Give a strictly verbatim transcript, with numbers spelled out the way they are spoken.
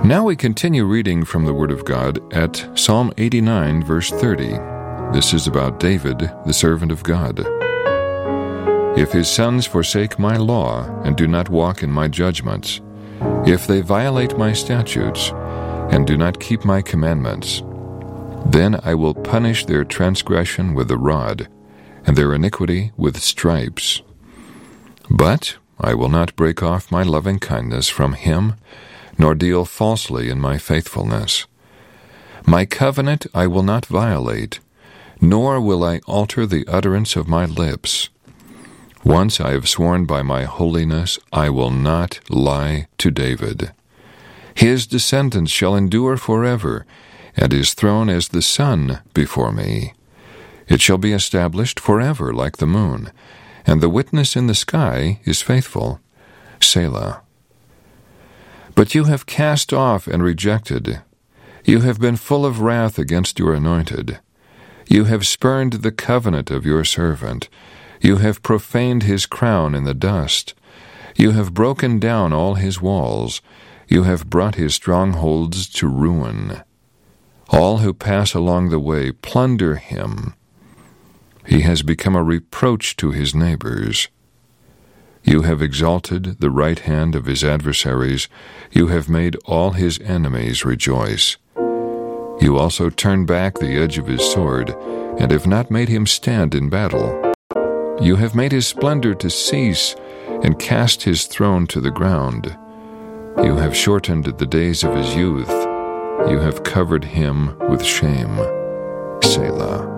Now we continue reading from the Word of God at Psalm eighty-nine, verse thirty. This is about David, the servant of God. If his sons forsake my law and do not walk in my judgments, if they violate my statutes and do not keep my commandments, then I will punish their transgression with the rod and their iniquity with stripes. But I will not break off my loving kindness from him, nor deal falsely in my faithfulness. My covenant I will not violate, nor will I alter the utterance of my lips. Once I have sworn by my holiness, I will not lie to David. His descendants shall endure forever, and his throne as the sun before me. It shall be established forever like the moon, and the witness in the sky is faithful. Selah. But you have cast off and rejected. You have been full of wrath against your anointed. You have spurned the covenant of your servant. You have profaned his crown in the dust. You have broken down all his walls. You have brought his strongholds to ruin. All who pass along the way plunder him. He has become a reproach to his neighbors. You have exalted the right hand of his adversaries. You have made all his enemies rejoice. You also turned back the edge of his sword, and have not made him stand in battle. You have made his splendor to cease, and cast his throne to the ground. You have shortened the days of his youth. You have covered him with shame. Selah.